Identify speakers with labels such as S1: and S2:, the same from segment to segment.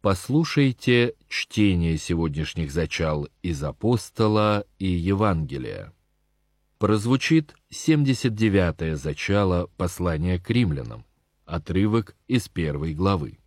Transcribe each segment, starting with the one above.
S1: Послушайте чтение сегодняшних зачал из Апостола и Евангелия. Прозвучит 79-е зачало послания к римлянам, отрывок из 1 главы.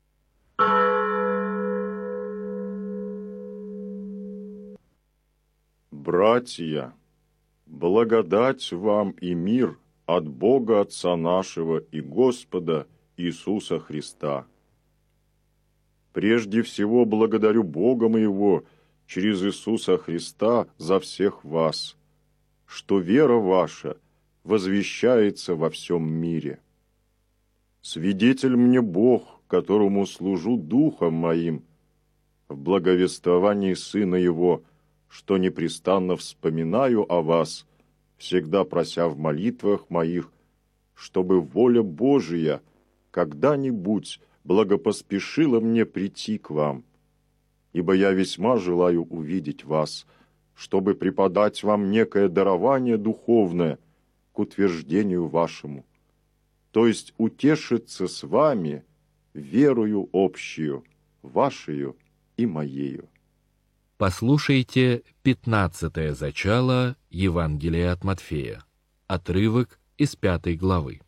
S2: Братья, благодать вам и мир от Бога Отца нашего и Господа Иисуса Христа. Прежде всего благодарю Бога моего через Иисуса Христа за всех вас, что вера ваша возвещается во всем мире. Свидетель мне Бог, которому служу духом моим, в благовествовании Сына Его, что непрестанно вспоминаю о вас, всегда прося в молитвах моих, чтобы воля Божия когда-нибудь благопоспешила мне прийти к вам, ибо я весьма желаю увидеть вас, чтобы преподать вам некое дарование духовное к утверждению вашему, то есть утешиться с вами верою общую, вашею и моею.
S1: Послушайте 15-е зачало Евангелия от Матфея, отрывок из 5 главы.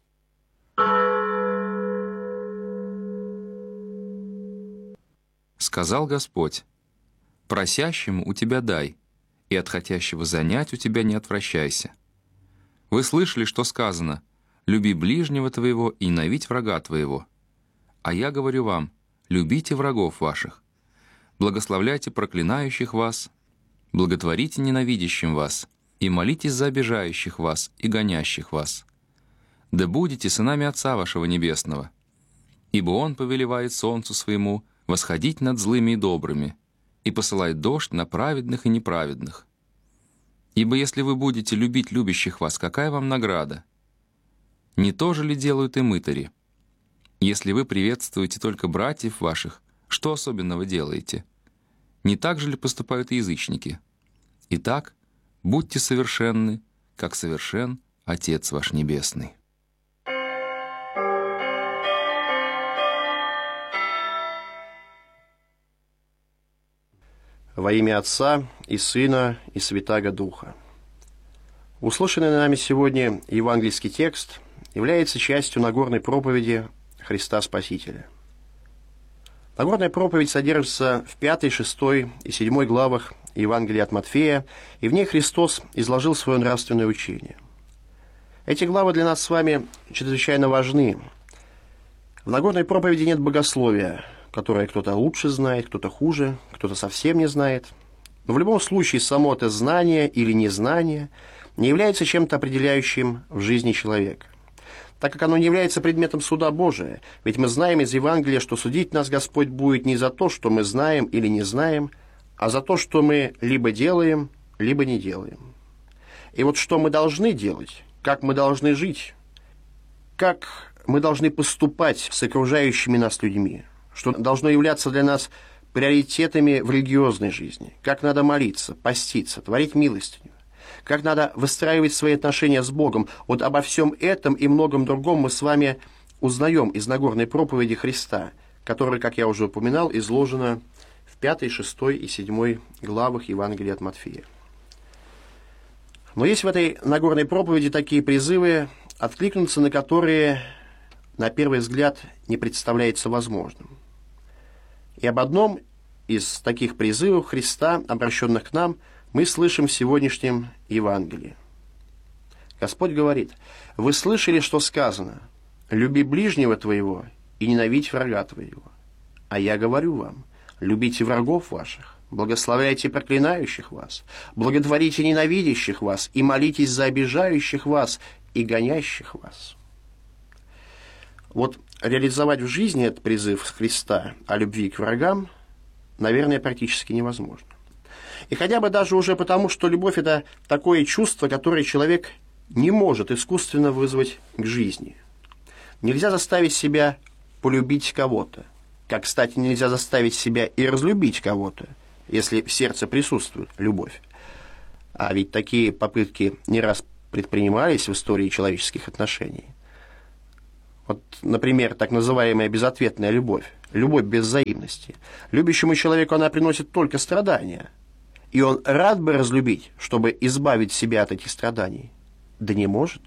S3: Сказал Господь: «Просящему у тебя дай, и от хотящего занять у тебя не отвращайся. Вы слышали, что сказано: люби ближнего твоего и ненавидь врага твоего. А я говорю вам: любите врагов ваших, благословляйте проклинающих вас, благотворите ненавидящим вас, и молитесь за обижающих вас и гонящих вас. Да будете сынами Отца вашего Небесного, ибо Он повелевает солнцу своему восходить над злыми и добрыми, и посылает дождь на праведных и неправедных. Ибо если вы будете любить любящих вас, какая вам награда? Не то же ли делают и мытари? Если вы приветствуете только братьев ваших, что особенного делаете? Не так же ли поступают язычники? Итак, будьте совершенны, как совершен Отец ваш Небесный».
S4: Во имя Отца и Сына и Святаго Духа. Услышанный нами сегодня евангельский текст является частью Нагорной проповеди Христа Спасителя. Нагорная проповедь содержится в 5, 6 и 7 главах Евангелия от Матфея, и в ней Христос изложил свое нравственное учение. Эти главы для нас с вами чрезвычайно важны. В Нагорной проповеди нет богословия, которое кто-то лучше знает, кто-то хуже, кто-то совсем не знает. Но в любом случае само это знание или незнание не является чем-то определяющим в жизни человека, так как оно не является предметом суда Божия. Ведь мы знаем из Евангелия, что судить нас Господь будет не за то, что мы знаем или не знаем, а за то, что мы либо делаем, либо не делаем. И вот что мы должны делать, как мы должны жить, как мы должны поступать с окружающими нас людьми, что должно являться для нас приоритетами в религиозной жизни, как надо молиться, поститься, творить милостыню, как надо выстраивать свои отношения с Богом. Вот обо всем этом и многом другом мы с вами узнаем из Нагорной проповеди Христа, которая, как я уже упоминал, изложена в 5, 6 и 7 главах Евангелия от Матфея. Но есть в этой Нагорной проповеди такие призывы, откликнуться на которые, на первый взгляд, не представляется возможным. И об одном из таких призывов Христа, обращенных к нам, мы слышим в сегодняшнем Евангелии. Господь говорит: «Вы слышали, что сказано: люби ближнего твоего и ненавидь врага твоего. А я говорю вам: любите врагов ваших, благословляйте проклинающих вас, благотворите ненавидящих вас и молитесь за обижающих вас и гонящих вас». Вот реализовать в жизни этот призыв Христа о любви к врагам, наверное, практически невозможно. И хотя бы даже уже потому, что любовь – это такое чувство, которое человек не может искусственно вызвать к жизни. Нельзя заставить себя полюбить кого-то, как, кстати, нельзя заставить себя и разлюбить кого-то, если в сердце присутствует любовь. А ведь такие попытки не раз предпринимались в истории человеческих отношений. Вот, например, так называемая безответная любовь, любовь без взаимности. Любящему человеку она приносит только страдания. И он рад бы разлюбить, чтобы избавить себя от этих страданий. Да не может.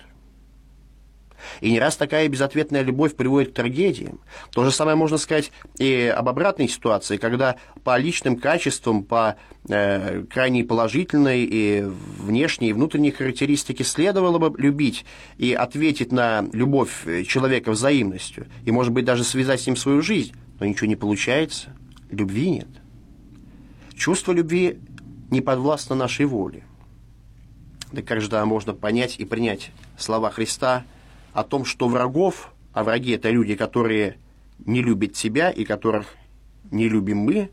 S4: И не раз такая безответная любовь приводит к трагедиям. То же самое можно сказать и об обратной ситуации, когда по личным качествам, по крайне положительной и внешней, и внутренней характеристике следовало бы любить и ответить на любовь человека взаимностью, и, может быть, даже связать с ним свою жизнь. Но ничего не получается. Любви нет. Чувство любви не подвластно нашей воле. Да как же да, можно понять и принять слова Христа о том, что врагов, а враги – это люди, которые не любят себя и которых не любим мы,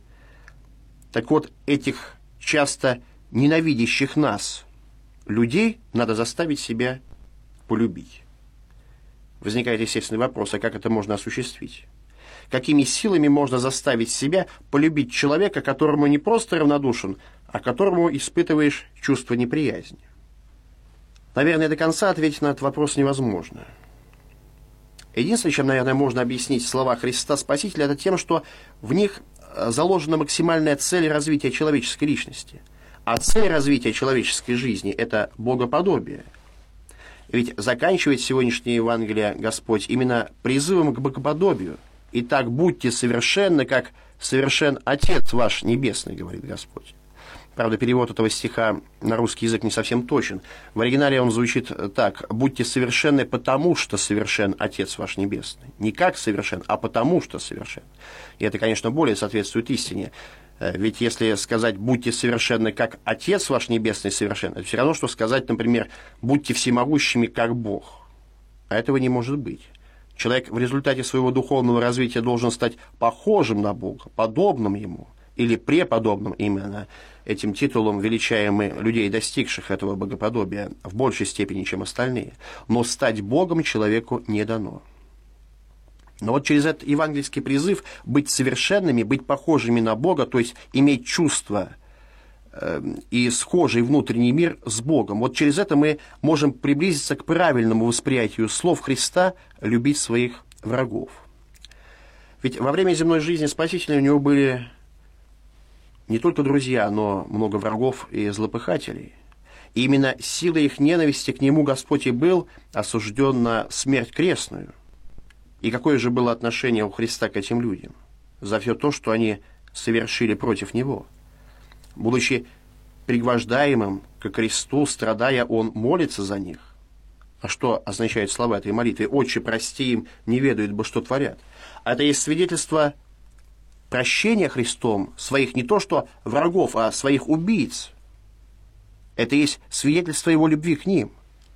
S4: так вот, этих часто ненавидящих нас людей надо заставить себя полюбить. Возникает естественный вопрос, а как это можно осуществить? Какими силами можно заставить себя полюбить человека, которому не просто равнодушен, а которому испытываешь чувство неприязни? Наверное, до конца ответить на этот вопрос невозможно. Единственное, чем, наверное, можно объяснить слова Христа Спасителя, это тем, что в них заложена максимальная цель развития человеческой личности. А цель развития человеческой жизни – это богоподобие. Ведь заканчивает сегодняшнее Евангелие Господь именно призывом к богоподобию. «Итак, будьте совершенны, как совершен Отец ваш Небесный», говорит Господь. Правда, перевод этого стиха на русский язык не совсем точен. В оригинале он звучит так: «Будьте совершенны, потому что совершен Отец ваш Небесный». Не как совершен, а потому что совершен. И это, конечно, более соответствует истине. Ведь если сказать «будьте совершенны, как Отец ваш Небесный совершен», это все равно, что сказать, например, «будьте всемогущими, как Бог». А этого не может быть. Человек в результате своего духовного развития должен стать похожим на Бога, подобным Ему, или преподобным именно. Этим титулом величаем мы людей, достигших этого богоподобия, в большей степени, чем остальные. Но стать Богом человеку не дано. Но вот через этот евангельский призыв быть совершенными, быть похожими на Бога, то есть иметь чувство и схожий внутренний мир с Богом, вот через это мы можем приблизиться к правильному восприятию слов Христа «любить своих врагов». Ведь во время земной жизни Спасителя у него были не только друзья, но много врагов и злопыхателей. И именно силой их ненависти к нему Господь и был осужден на смерть крестную. И какое же было отношение у Христа к этим людям за все то, что они совершили против него? Будучи пригвождаемым ко кресту, страдая, он молится за них. А что означают слова этой молитвы? «Отче, прости им, не ведают бы, что творят». А это есть свидетельство прощения Христом своих не то что врагов, а своих убийц. Это есть свидетельство его любви к ним.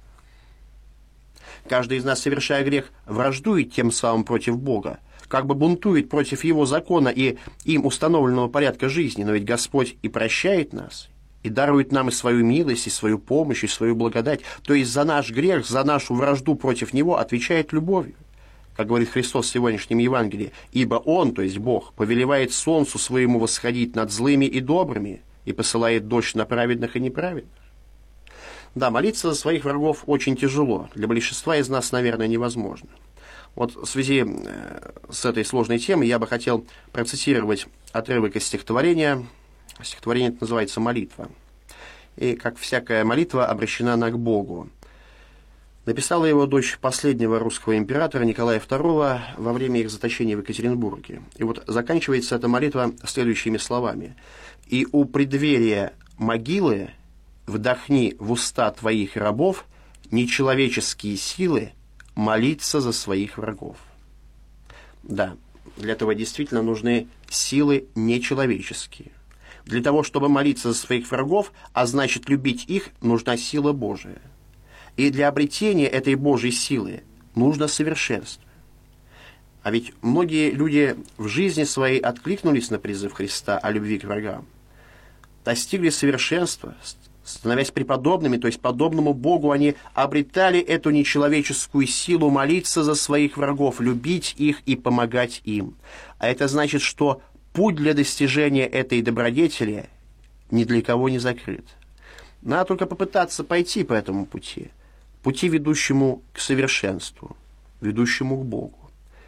S4: Каждый из нас, совершая грех, враждует тем самым против Бога, как бы бунтует против Его закона и им установленного порядка жизни. Но ведь Господь и прощает нас, и дарует нам и свою милость, и свою помощь, и свою благодать. То есть за наш грех, за нашу вражду против Него отвечает любовью. Как говорит Христос в сегодняшнем Евангелии: «Ибо Он, то есть Бог, повелевает солнцу своему восходить над злыми и добрыми, и посылает дождь на праведных и неправедных». Да, молиться за своих врагов очень тяжело. Для большинства из нас, наверное, невозможно. Вот в связи с этой сложной темой я бы хотел процитировать отрывок из стихотворения. Стихотворение это называется «Молитва». И, как всякая молитва, обращена она к Богу. Написала его дочь последнего русского императора Николая II во время их заточения в Екатеринбурге. И вот заканчивается эта молитва следующими словами: «И у преддверия могилы вдохни в уста твоих рабов нечеловеческие силы молиться за своих врагов». Да, для этого действительно нужны силы нечеловеческие. Для того, чтобы молиться за своих врагов, а значит любить их, нужна сила Божия. И для обретения этой Божьей силы нужно совершенство. А ведь многие люди в жизни своей откликнулись на призыв Христа о любви к врагам, достигли совершенства, становясь преподобными, то есть подобному Богу, они обретали эту нечеловеческую силу молиться за своих врагов, любить их и помогать им. А это значит, что путь для достижения этой добродетели ни для кого не закрыт. Надо только попытаться пойти по этому пути, ведущему к совершенству, ведущему к Богу.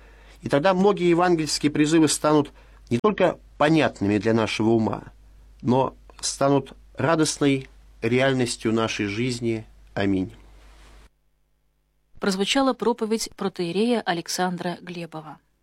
S4: И тогда многие евангельские призывы станут не только понятными для нашего ума, но станут радостной реальностью нашей жизни. Аминь.
S5: Прозвучала проповедь протоиерея Александра Глебова.